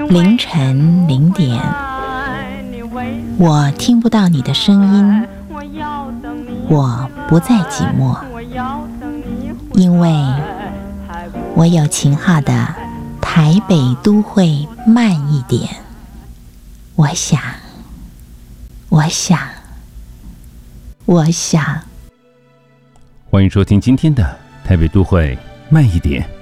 凌晨0点，我听不到你的声音，我不再寂寞，因为我有秦昊的台北都会慢一点。我想， 欢迎收听今天的台北都会慢一点。